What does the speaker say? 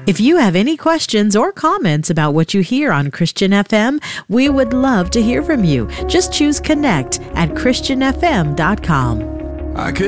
If you have any questions or comments about what you hear on Christian FM, we would love to hear from you. Just choose Connect at ChristianFM.com. I could